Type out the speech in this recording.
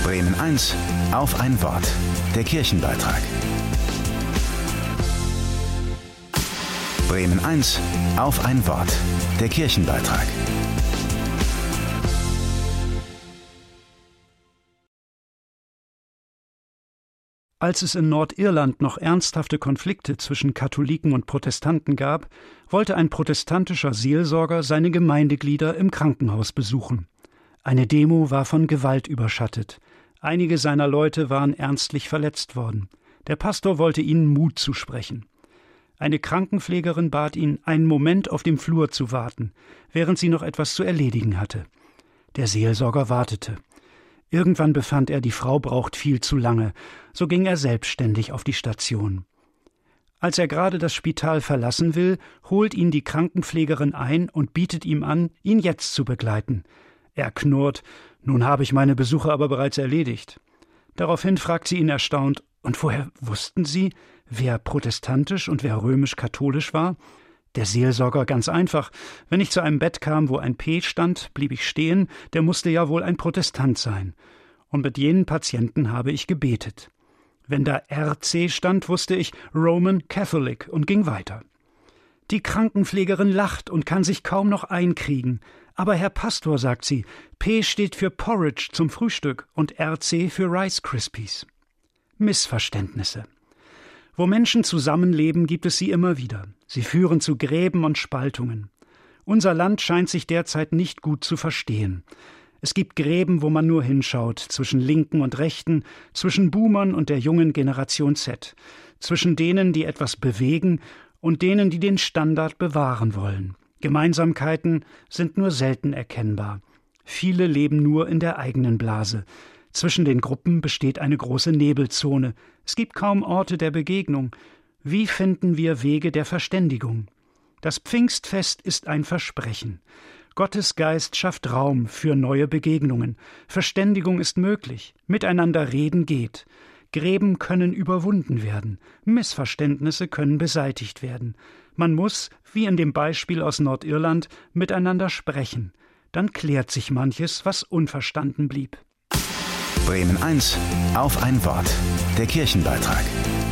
Bremen 1 auf ein Wort. Der Kirchenbeitrag. Bremen 1 auf ein Wort. Der Kirchenbeitrag. Als es in Nordirland noch ernsthafte Konflikte zwischen Katholiken und Protestanten gab, wollte ein protestantischer Seelsorger seine Gemeindeglieder im Krankenhaus besuchen. Eine Demo war von Gewalt überschattet. Einige seiner Leute waren ernstlich verletzt worden. Der Pastor wollte ihnen Mut zusprechen. Eine Krankenpflegerin bat ihn, einen Moment auf dem Flur zu warten, während sie noch etwas zu erledigen hatte. Der Seelsorger wartete. Irgendwann befand er, die Frau braucht viel zu lange, so ging er selbstständig auf die Station. Als er gerade das Spital verlassen will, holt ihn die Krankenpflegerin ein und bietet ihm an, ihn jetzt zu begleiten. Er knurrt, nun habe ich meine Besuche aber bereits erledigt. Daraufhin fragt sie ihn erstaunt, und woher wussten Sie, wer protestantisch und wer römisch-katholisch war? Der Seelsorger, ganz einfach. Wenn ich zu einem Bett kam, wo ein P stand, blieb ich stehen, der musste ja wohl ein Protestant sein. Und mit jenen Patienten habe ich gebetet. Wenn da RC stand, wusste ich Roman Catholic und ging weiter. Die Krankenpflegerin lacht und kann sich kaum noch einkriegen. Aber Herr Pastor, sagt sie, P steht für Porridge zum Frühstück und RC für Rice Krispies. Missverständnisse. Wo Menschen zusammenleben, gibt es sie immer wieder. Sie führen zu Gräben und Spaltungen. Unser Land scheint sich derzeit nicht gut zu verstehen. Es gibt Gräben, wo man nur hinschaut, zwischen Linken und Rechten, zwischen Boomern und der jungen Generation Z, zwischen denen, die etwas bewegen, und denen, die den Standard bewahren wollen. Gemeinsamkeiten sind nur selten erkennbar. Viele leben nur in der eigenen Blase. Zwischen den Gruppen besteht eine große Nebelzone. Es gibt kaum Orte der Begegnung. Wie finden wir Wege der Verständigung? Das Pfingstfest ist ein Versprechen. Gottes Geist schafft Raum für neue Begegnungen. Verständigung ist möglich. Miteinander reden geht. Gräben können überwunden werden. Missverständnisse können beseitigt werden. Man muss, wie in dem Beispiel aus Nordirland, miteinander sprechen. Dann klärt sich manches, was unverstanden blieb. Bremen 1 auf ein Wort. Der Kirchenbeitrag.